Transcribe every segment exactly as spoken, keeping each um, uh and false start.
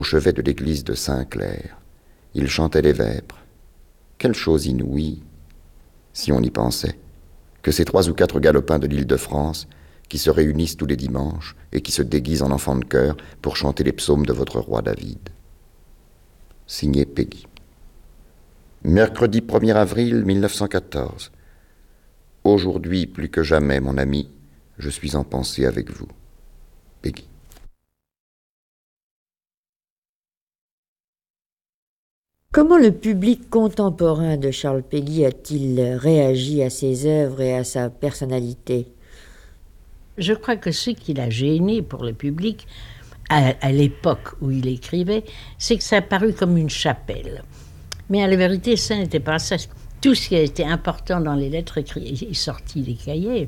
Au chevet de l'église de Saint-Clair, il chantait les vêpres. Quelle chose inouïe, si on y pensait, que ces trois ou quatre galopins de l'île de France qui se réunissent tous les dimanches et qui se déguisent en enfants de chœur pour chanter les psaumes de votre roi David. Signé Péguy. Mercredi premier avril mille neuf cent quatorze. Aujourd'hui, plus que jamais, mon ami, je suis en pensée avec vous. Péguy. Comment le public contemporain de Charles Péguy a-t-il réagi à ses œuvres et à sa personnalité ? Je crois que ce qui l'a gêné pour le public, à, à l'époque où il écrivait, c'est que ça a paru comme une chapelle. Mais à la vérité, ça n'était pas ça. Tout ce qui a été important dans les lettres écrites est sorti des cahiers.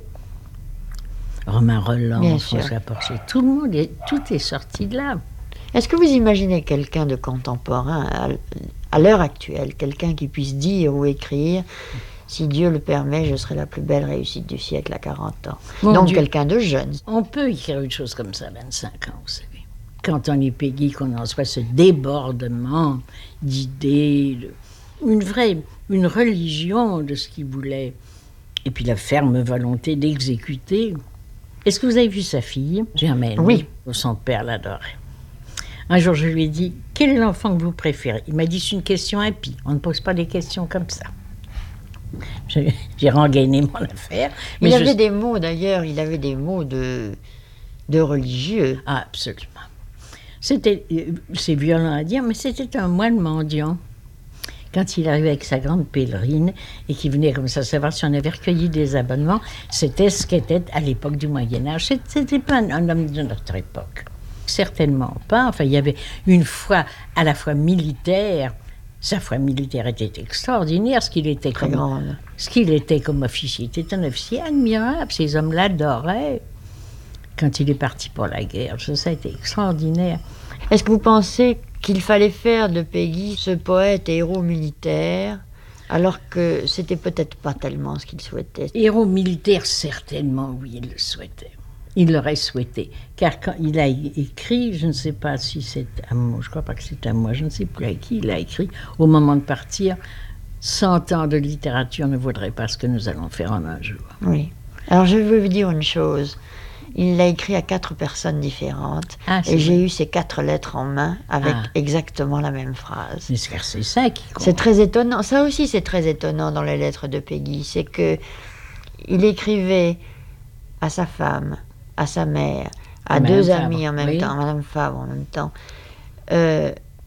Romain Rolland, François Porcher, tout le monde, est, tout est sorti de là. Est-ce que vous imaginez quelqu'un de contemporain à, à l'heure actuelle, quelqu'un qui puisse dire ou écrire « Si Dieu le permet, je serai la plus belle réussite du siècle à quarante ans ». Donc Dieu, quelqu'un de jeune. On peut écrire une chose comme ça à vingt-cinq ans, vous savez. Quand on est Péguy, qu'on en soit ce débordement d'idées, de, une vraie une religion de ce qu'il voulait, et puis la ferme volonté d'exécuter. Est-ce que vous avez vu sa fille, Germaine ? Oui. Son père l'adorait. Un jour, je lui ai dit, quel est l'enfant que vous préférez ? Il m'a dit, c'est une question impie. On ne pose pas des questions comme ça. J'ai, j'ai rengainé mon affaire. Mais il avait je... des mots, d'ailleurs, il avait des mots de, de religieux. Ah, absolument. C'était, c'est violent à dire, mais c'était un moine mendiant. Quand il arrivait avec sa grande pèlerine et qu'il venait comme ça savoir si on avait recueilli des abonnements, c'était ce qu'était à l'époque du Moyen-Âge. C'était pas un, un homme de notre époque. Certainement pas. Enfin, il y avait une foi à la fois militaire. Sa foi militaire était extraordinaire. Ce qu'il était Très comme, grande. Ce qu'il était comme officier, il était un officier admirable. Ces hommes l'adoraient. Quand il est parti pour la guerre, ça a été extraordinaire. Est-ce que vous pensez qu'il fallait faire de Péguy ce poète et héros militaire, alors que c'était peut-être pas tellement ce qu'il souhaitait ? Héros militaire, certainement, oui, il le souhaitait. Il l'aurait souhaité, car quand il a écrit, je ne sais pas si c'est à moi, je crois pas que c'est à moi, je ne sais plus à qui il a écrit, au moment de partir, cent ans de littérature ne vaudrait pas ce que nous allons faire en un jour. Oui. Alors je vais vous dire une chose. Il l'a écrit à quatre personnes différentes, ah, et j'ai vrai. eu ces quatre lettres en main avec ah. exactement la même phrase. Mais c'est ça qui compte. C'est très étonnant. Ça aussi, c'est très étonnant dans les lettres de Péguy, c'est que il écrivait à sa femme, à sa mère, à, à deux amis en même oui. temps, à Madame Fabre en même temps, euh,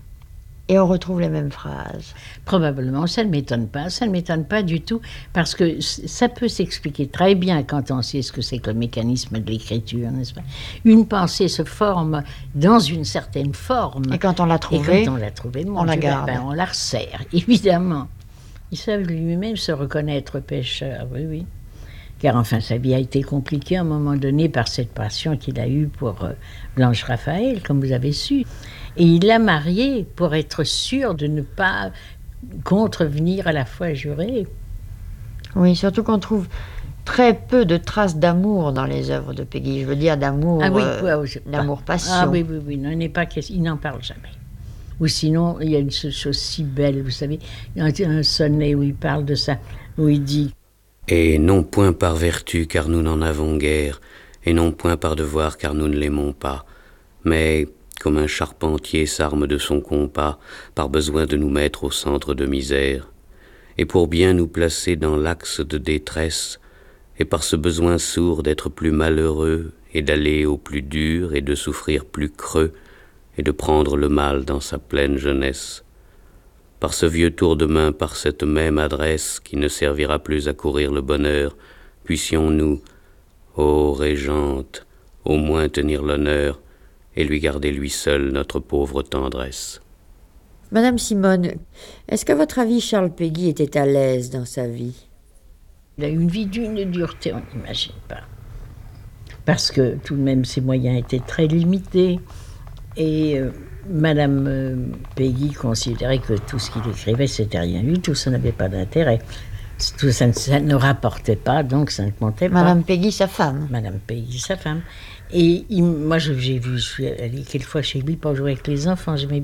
et on retrouve les mêmes phrases. Probablement, ça ne m'étonne pas, ça ne m'étonne pas du tout, parce que ça peut s'expliquer très bien quand on sait ce que c'est que le mécanisme de l'écriture, n'est-ce pas ? Une pensée se forme dans une certaine forme. Et quand on l'a trouvée, et quand on l'a trouvée, on la garde. Ben, on la resserre, évidemment. Il savait lui-même se reconnaître pécheur, oui, oui. Car enfin, sa vie a été compliquée à un moment donné par cette passion qu'il a eue pour euh, Blanche Raphaël, comme vous avez su. Et il l'a mariée pour être sûr de ne pas contrevenir à la foi jurée. Oui, surtout qu'on trouve très peu de traces d'amour dans les œuvres de Péguy. Je veux dire d'amour, ah oui, euh, ouais, d'amour passion. Ah oui, oui, oui, non, il n'est pas question, il n'en parle jamais. Ou sinon, il y a une chose si belle, vous savez, il y a un sonnet où il parle de ça, où il dit « Et non point par vertu, car nous n'en avons guère, et non point par devoir, car nous ne l'aimons pas, mais... comme un charpentier s'arme de son compas par besoin de nous mettre au centre de misère, et pour bien nous placer dans l'axe de détresse, et par ce besoin sourd d'être plus malheureux, et d'aller au plus dur, et de souffrir plus creux, et de prendre le mal dans sa pleine jeunesse. Par ce vieux tour de main, par cette même adresse, qui ne servira plus à courir le bonheur, puissions-nous, ô régente, au moins tenir l'honneur, et lui garder lui seul notre pauvre tendresse. » Madame Simone, est-ce qu'à votre avis, Charles Péguy était à l'aise dans sa vie ? Il a eu une vie d'une dureté, on n'imagine pas. Parce que tout de même, ses moyens étaient très limités. Et euh, Madame euh, Péguy considérait que tout ce qu'il écrivait, c'était rien du tout, ça n'avait pas d'intérêt. Tout ça, ça ne rapportait pas, donc ça ne comptait pas. Madame Péguy, sa femme. Madame Péguy, sa femme. Et il, moi, je, j'ai vu, je suis allée quelquefois chez lui pour jouer avec les enfants. J'aimais